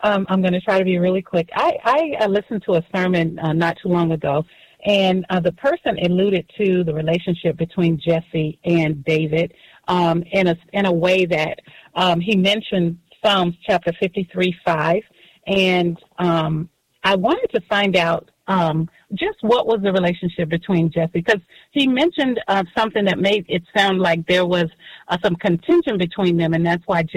I'm going to try to be really quick. I listened to a sermon not too long ago, and the person alluded to the relationship between Jesse and David in a way that he mentioned Psalms chapter 53:5, and I wanted to find out just what was the relationship between Jesse, because he mentioned something that made it sound like there was some contention between them, and that's why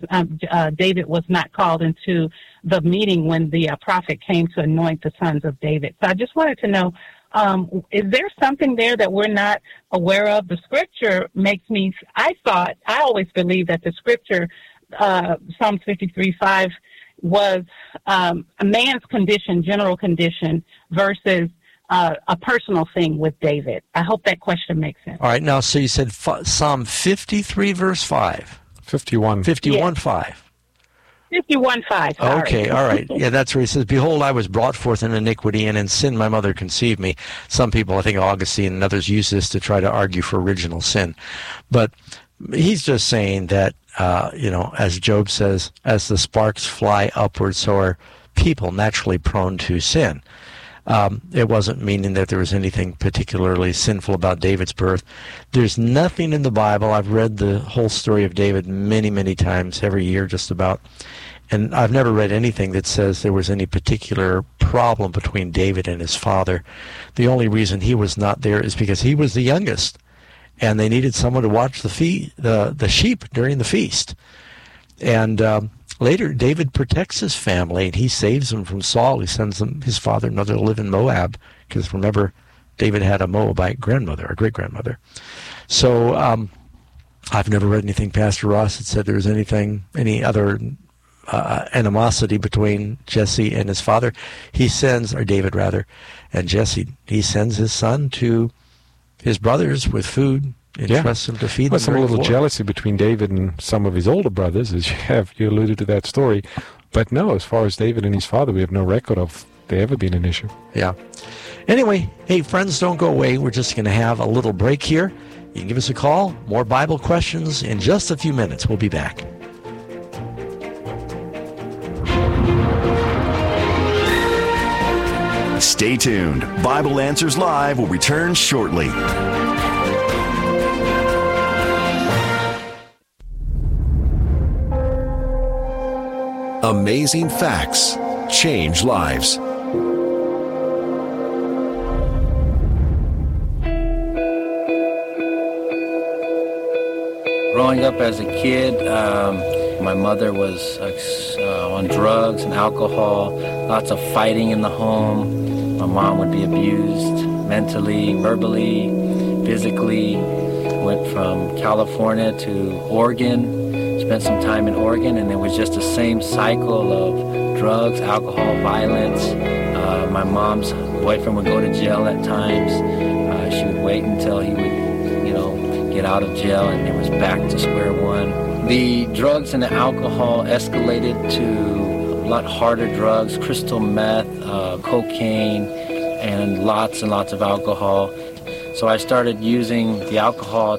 David was not called into the meeting when the prophet came to anoint the sons of David. So I just wanted to know, is there something there that we're not aware of? The scripture I always believed that the scripture, Psalms 53:5, was a man's condition, general condition, versus a personal thing with David. I hope that question makes sense. All right, now, so you said Psalm 53, verse 5. 51. 51:5. 51:5. Sorry. Okay, all right. Yeah, that's where he says, "Behold, I was brought forth in iniquity, and in sin my mother conceived me." Some people, I think Augustine and others, use this to try to argue for original sin. But he's just saying that, as Job says, as the sparks fly upward, so are people naturally prone to sin. It wasn't meaning that there was anything particularly sinful about David's birth. There's nothing in the Bible. I've read the whole story of David many, many times, every year just about, and I've never read anything that says there was any particular problem between David and his father. The only reason he was not there is because he was the youngest, and they needed someone to watch the sheep during the feast. And later, David protects his family, and he saves them from Saul. He sends his father and mother to live in Moab, because remember, David had a Moabite grandmother, a great-grandmother. So I've never read anything, Pastor Ross, that said there was any other animosity between Jesse and his father. David rather, and Jesse, he sends his son to his brothers with food, and trusts them to feed them. Well, some little jealousy between David and some of his older brothers, as you alluded to that story. But no, as far as David and his father, we have no record of there ever being an issue. Yeah. Anyway, hey, friends, don't go away. We're just going to have a little break here. You can give us a call. More Bible questions in just a few minutes. We'll be back. Stay tuned. Bible Answers Live will return shortly. Amazing facts change lives. Growing up as a kid, my mother was on drugs and alcohol, lots of fighting in the home. My mom would be abused mentally, verbally, physically. Went from California to Oregon, spent some time in Oregon, and it was just the same cycle of drugs, alcohol, violence. My mom's boyfriend would go to jail at times. She would wait until he would, get out of jail, and it was back to square one. The drugs and the alcohol escalated to a lot harder drugs, crystal meth, cocaine, and lots of alcohol. So I started using the alcohol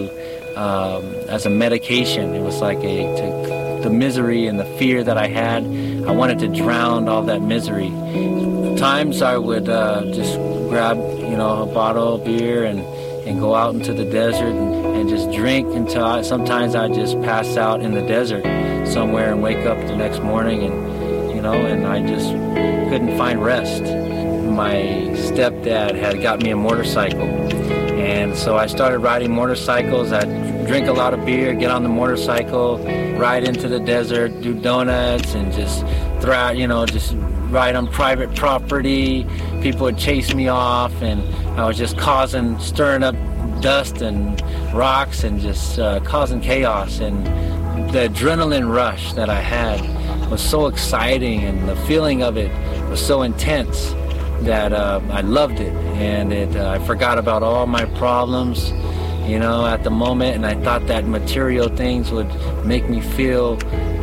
as a medication. It was like the misery and the fear that I had. I wanted to drown all that misery. At times I would just grab, a bottle of beer and go out into the desert and just drink until sometimes I just pass out in the desert somewhere and wake up the next morning and I just couldn't find rest. My stepdad had got me a motorcycle, and so I started riding motorcycles. I'd drink a lot of beer, get on the motorcycle, ride into the desert, do donuts, and just just ride on private property. People would chase me off, and I was just stirring up dust and rocks and just causing chaos. And the adrenaline rush that I had was so exciting, and the feeling of it was so intense that I loved it, and I forgot about all my problems, at the moment, and I thought that material things would make me feel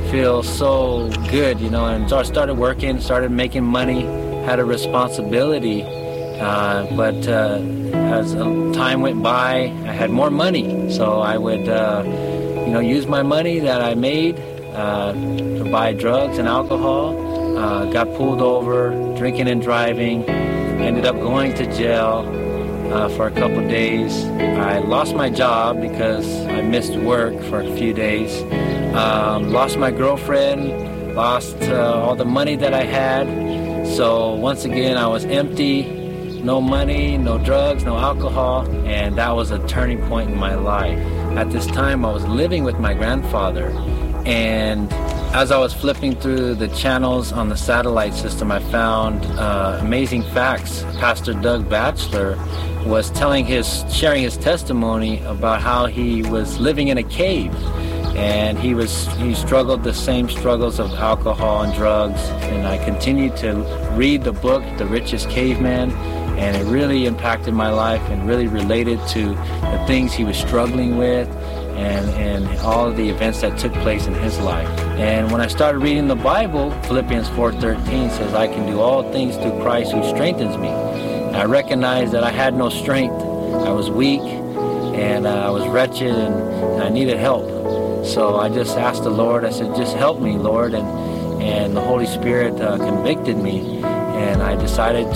so good, and so I started working, started making money, had a responsibility, but as time went by, I had more money, so I would, use my money that I made to buy drugs and alcohol. Got pulled over, drinking and driving. Ended up going to jail for a couple days. I lost my job because I missed work for a few days. Lost my girlfriend, lost all the money that I had. So once again, I was empty, no money, no drugs, no alcohol, and that was a turning point in my life. At this time, I was living with my grandfather, and as I was flipping through the channels on the satellite system, I found Amazing Facts. Pastor Doug Batchelor was sharing his testimony about how he was living in a cave, and he struggled the same struggles of alcohol and drugs. And I continued to read the book, The Richest Caveman, and it really impacted my life and really related to the things he was struggling with and all of the events that took place in his life. And when I started reading the Bible, Philippians 4:13 says, I can do all things through Christ who strengthens me. And I recognized that I had no strength. I was weak, and I was wretched, and I needed help. So I just asked the Lord, I said, just help me, Lord. And the Holy Spirit convicted me, and I decided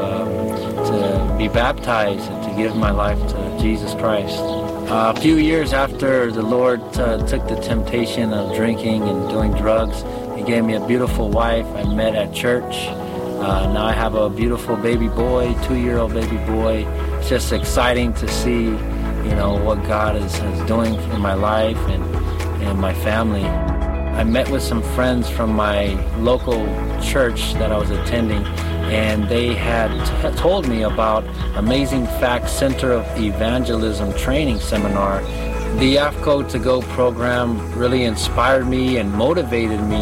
to be baptized and to give my life to Jesus Christ. A few years after the Lord took the temptation of drinking and doing drugs, He gave me a beautiful wife I met at church. Now I have a beautiful baby boy, 2-year-old baby boy. It's just exciting to see, what God is doing in my life and my family. I met with some friends from my local church that I was attending, and they had told me about Amazing Facts Center of Evangelism Training Seminar. The AFCO To Go program really inspired me and motivated me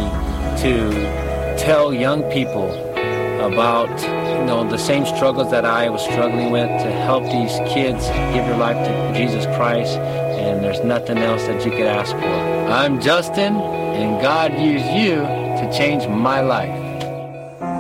to tell young people about the same struggles that I was struggling with, to help these kids give their life to Jesus Christ, and there's nothing else that you could ask for. I'm Justin, and God used you to change my life.